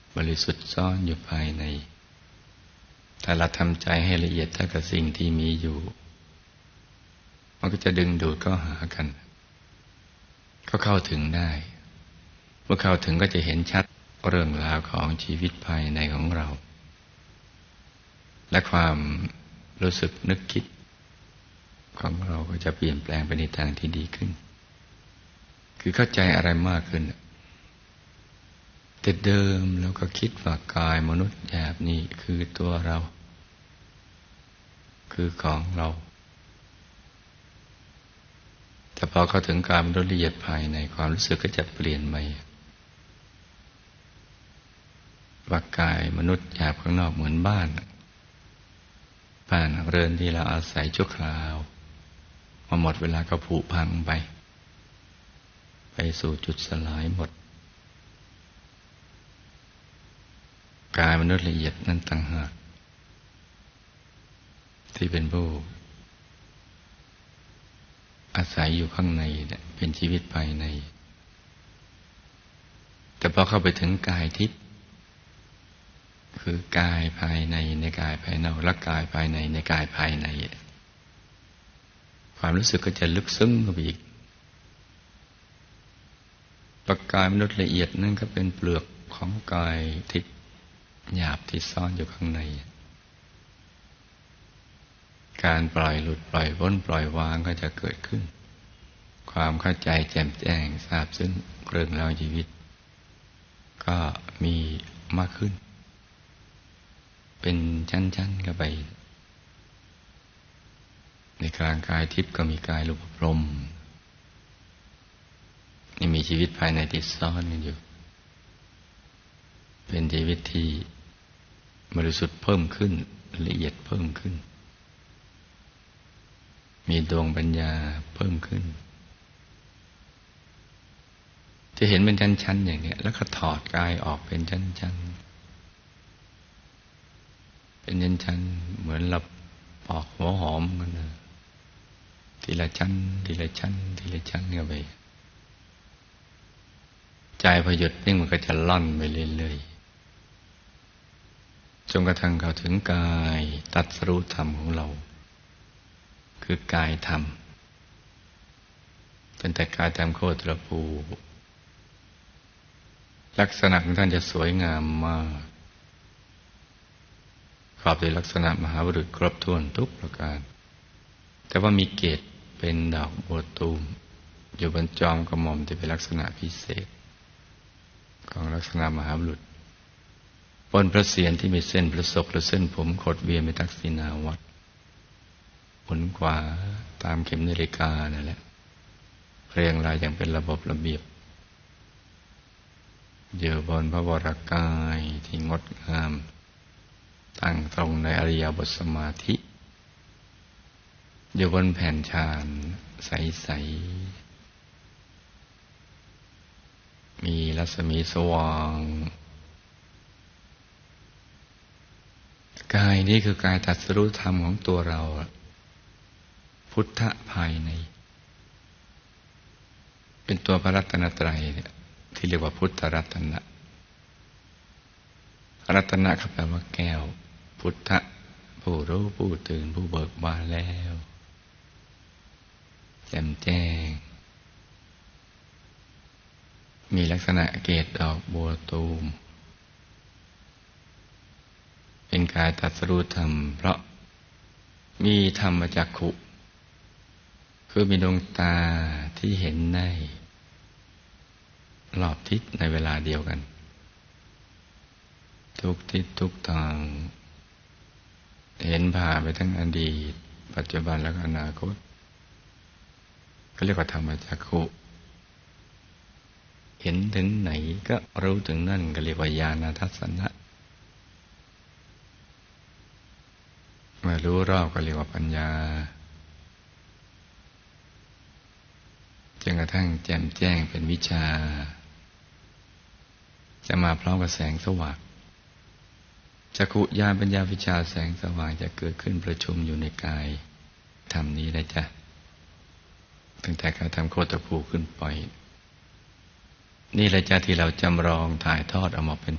บริสุทธิ์ซ่อนอยู่ภายในถ้าเราทำใจให้ละเอียดเท่ากับสิ่งที่มีอยู่มันก็จะดึงดูดเข้าหากันก็เข้าถึงได้เมื่อเข้าถึงก็จะเห็นชัดเรื่องราวของชีวิตภายในของเราและความรู้สึกนึกคิดของเราก็จะเปลี่ยนแปลงไปในทางที่ดีขึ้นคือเข้าใจอะไรมากขึ้นแต่เดิมเราก็คิดว่ากายมนุษย์หยาบนี้คือตัวเราคือของเราแต่พอเข้าถึงการละเอียดภายในความรู้สึกก็จะเปลี่ยนไปว่ากายมนุษย์หยาบข้างนอกเหมือนบ้านเรือนที่เราอาศัยชั่วคราวพอหมดเวลาก็ผุพังไปสู่จุดสลายหมดกายมนุษย์ละเอียดนั้นต่างหากที่เป็นผู้อาศัยอยู่ข้างในเป็นชีวิตภายในแต่พอเข้าไปถึงกายทิพย์คือกายภายในในกายภายนอกและกายภายในในกายภายในความรู้สึกก็จะลึกซึ้งเข้าไปอีกประกายมนุษย์ละเอียดนั่นก็เป็นเปลือกของกายทิพย์หยาบที่ซ่อนอยู่ข้างในการปล่อยหลุดปล่อยพ้นปล่อยวางก็จะเกิดขึ้นความเข้าใจแจ่มแจ้งทราบซึ้งเรื่องราวชีวิตก็มีมากขึ้นเป็นชั้นๆเข้าไปในกลางกายทิพย์ก็มีกายรูปพรหมนี่มีชีวิตภายในที่ซ่อนกันอยู่เป็นชีวิตที่บริสุทธิ์เพิ่มขึ้นละเอียดเพิ่มขึ้นมีดวงปัญญาเพิ่มขึ้นจะเห็นเป็นชั้นๆอย่างนี้แล้วก็ถอดกายออกเป็นชั้นๆเป็นชั้นๆเหมือนเราปอกหัวหอมกันนะทีละชั้นทีละชั้นทีละชั้นเข้าไปใจพอหยุดนิ่งมันก็จะล่อนไปเรื่อยๆจนกระทั่งเข้าถึงกายตรัสรู้ธรรมของเราคือกายธรรมตั้งแต่กายธรรมโคตรภูลักษณะของท่านจะสวยงามมากประกอบด้วยลักษณะมหาบุรุษครบถ้วนทุกประการแต่ว่ามีเกศเป็นดอกบัวตูมอยู่บนจอมกระหม่อมที่เป็นลักษณะพิเศษของลักษณะมหาบุรุษบนพระเศียรที่มีเส้นประศกหรือเส้นผมขดเวียนเป็นทักษิณาวัตรหมุนขวาตามเข็มนาฬิกานั่นแหละเรียงรายอย่างเป็นระบบระเบียบอยู่บนพระวรกายที่งดงามตั้งตรงในอริยบทสมาธิอยู่บนแผ่นฌานใสๆมีรัศมีสว่างกายนี้คือกายตรัสรู้ธรรมของตัวเราพุทธะภายในเป็นตัวพระรัตนตรัยที่เรียกว่าพุทธรัตนะรัตนะแปลว่าแก้วพุทธะผู้รู้ผู้ตื่นผู้เบิกบานแล้วแจ่มแจ้งมีลักษณะเกศดอกบัวตูมเป็นกายตรัสรู้ธรรมเพราะมีธรรมจักขุคือมีดวงตาที่เห็นได้รอบทิศในเวลาเดียวกันทุกทิศทุกทางเห็นผ่านไปทั้งอดีตปัจจุบันและอนาคตเขาเรียกว่าธรรมจักขุเห็นถึงไหนก็รู้ถึงนั่นก็เรียกว่าญาณทัสสนะเมื่อรู้รอบก็เรียกว่าปัญญาจนกระทั่งแจ่มแจ้งเป็นวิชาจะมาพร้อมกับแสงสว่างจักขุญาณปัญญาวิชาแสงสว่างจะเกิดขึ้นประชุมอยู่ในกายธรรมนี้นะจ๊ะตั้งแต่การทำโคตรภูขึ้นไปนี่แหละจ้ะที่เราจำลองถ่ายทอดออกมาเป็น